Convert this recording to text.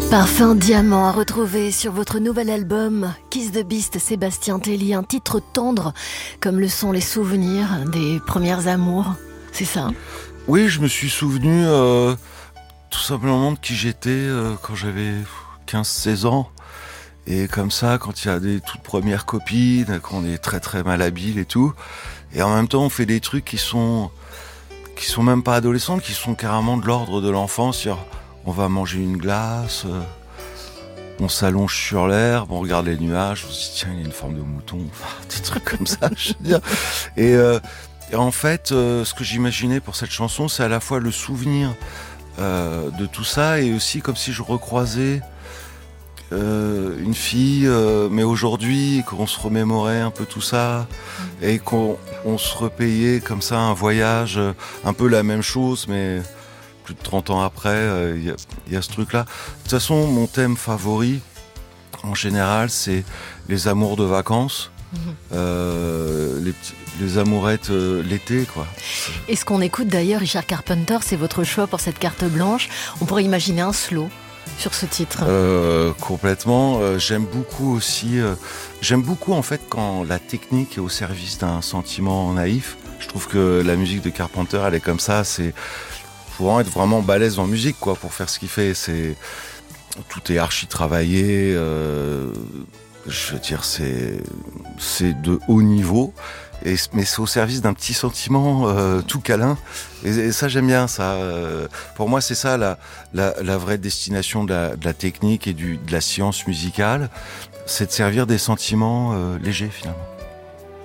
Parfum diamant à retrouver sur votre nouvel album Kiss the Beast, Sébastien Tellier, un titre tendre comme le sont les souvenirs des premières amours, c'est ça? Oui, je me suis souvenu tout simplement de qui j'étais quand j'avais 15-16 ans. Et comme ça, quand il y a des toutes premières copines, qu'on est très très malhabile et tout, et en même temps on fait des trucs qui sont même pas adolescentes, qui sont carrément de l'ordre de l'enfance. C'est-à-dire, on va manger une glace, on s'allonge sur l'herbe, on regarde les nuages, on se dit tiens il y a une forme de mouton, enfin, des trucs comme ça, je veux dire. Et en fait, ce que j'imaginais pour cette chanson, c'est à la fois le souvenir de tout ça et aussi comme si je recroisais une fille, mais aujourd'hui, qu'on se remémorait un peu tout ça et qu'on se repayait comme ça un voyage, un peu la même chose, mais plus de 30 ans après, il y a ce truc-là. De toute façon, mon thème favori, en général, c'est les amours de vacances. Les amourettes l'été, quoi. Et ce qu'on écoute d'ailleurs, Richard Carpenter, c'est votre choix pour cette carte blanche. On pourrait imaginer un slow sur ce titre. Complètement. J'aime beaucoup aussi. J'aime beaucoup en fait quand la technique est au service d'un sentiment naïf. Je trouve que la musique de Carpenter, elle est comme ça. Faut être vraiment balèze en musique, quoi, pour faire ce qu'il fait. Tout est archi travaillé. Je veux dire, c'est de haut niveau. Mais c'est au service d'un petit sentiment tout câlin. Et ça, j'aime bien ça. Pour moi, c'est ça la vraie destination de la technique et de la science musicale. C'est de servir des sentiments légers, finalement.